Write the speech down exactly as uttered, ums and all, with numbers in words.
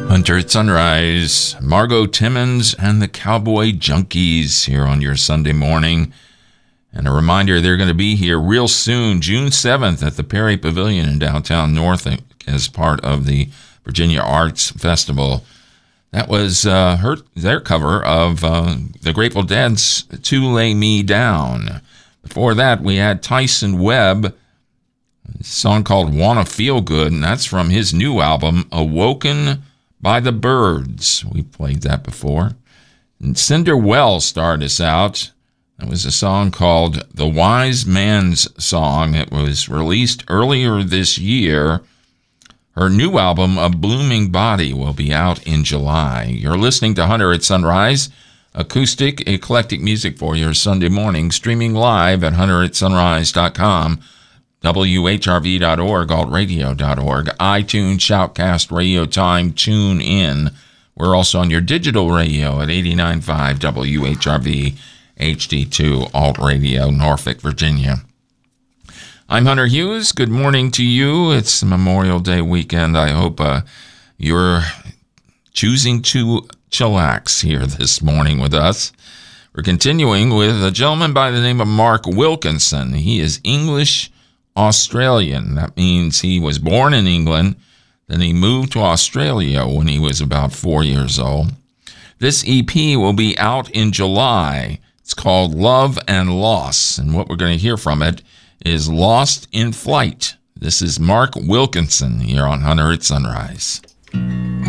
Hunter at Sunrise, Margot Timmons and the Cowboy Junkies here on your Sunday morning. And a reminder, they're going to be here real soon, June seventh at the Perry Pavilion in downtown Norfolk as part of the Virginia Arts Festival. That was uh, her, their cover of uh, the Grateful Dead's To Lay Me Down. Before that, we had Tyson Webb, a song called Wanna Feel Good, and that's from his new album, Awoken by the Birds. We played that before. And Cinder Wells started us out. That was a song called The Wise Man's Song. It was released earlier this year. Her new album, A Blooming Body, will be out in July. You're listening to Hunter at Sunrise, acoustic, eclectic music for your Sunday morning, streaming live at hunter at sunrise dot com, W H R V dot org, alt radio dot org, iTunes, Shoutcast, Radio Time, Tune In. We're also on your digital radio at eighty-nine point five W H R V, H D two, Alt Radio, Norfolk, Virginia. I'm Hunter Hughes. Good morning to you. It's Memorial Day weekend. I hope uh, you're choosing to chillax here this morning with us. We're continuing with a gentleman by the name of Mark Wilkinson. He is English Australian. That means he was born in England, then he moved to Australia when he was about four years old. This E P will be out in July. It's called Love and Loss, and what we're going to hear from it is Lost in Flight. This is Mark Wilkinson here on Hunter at Sunrise.